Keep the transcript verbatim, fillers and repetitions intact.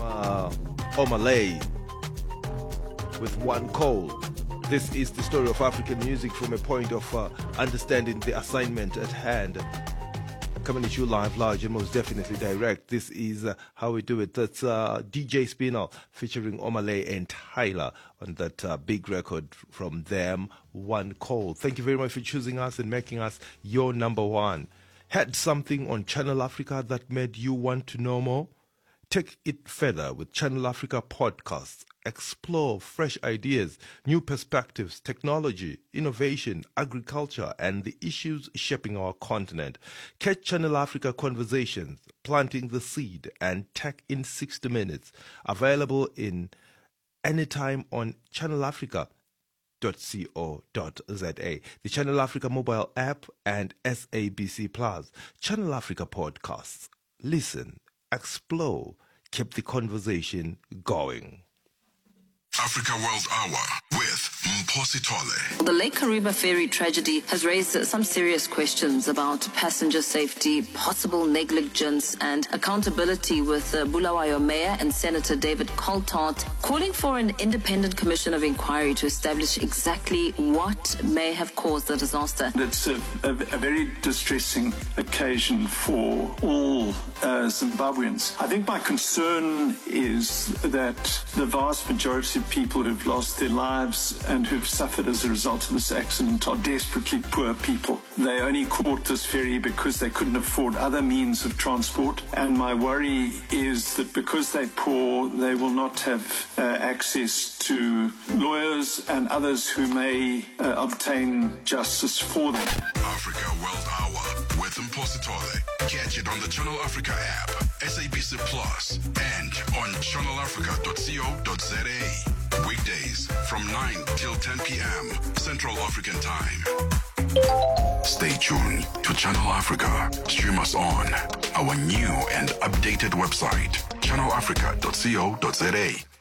uh, Omah Lay with One Call. This is the story of African music from a point of uh, understanding the assignment at hand. Coming at you live, large, and most definitely direct. This is uh, how we do it. That's uh, D J Spinal featuring Omah Lay and Tyler on that uh, big record from them, One Call. Thank you very much for choosing us and making us your number one. Had something on Channel Africa that made you want to know more? Take it further with Channel Africa podcasts. Explore fresh ideas, new perspectives, technology, innovation, agriculture, and the issues shaping our continent. Catch Channel Africa Conversations, Planting the Seed, and Tech in sixty minutes. Available in anytime on channel africa dot co dot za, the Channel Africa mobile app, and S A B C Plus. Channel Africa podcasts. Listen, explore, keep the conversation going. Africa World Hour with Mphosi Tole. The Lake Kariba ferry tragedy has raised some serious questions about passenger safety, possible negligence, and accountability, with uh, Bulawayo Mayor and Senator David Coltart calling for an independent commission of inquiry to establish exactly what may have caused the disaster. It's a, a, a very distressing occasion for all uh, Zimbabweans. I think my concern is that the vast majority of people who've lost their lives and who've suffered as a result of this accident are desperately poor people. They only caught this ferry because they couldn't afford other means of transport, and my worry is that because they're poor, they will not have uh, access to lawyers and others who may uh, obtain justice for them. Africa World Hour with Mphosi Tole. Catch it on the Channel Africa app, S A B C Plus, and on channel africa dot co dot za. Weekdays from nine till ten p.m. Central African Time. Stay tuned to Channel Africa. Stream us on our new and updated website, channel africa dot co dot za.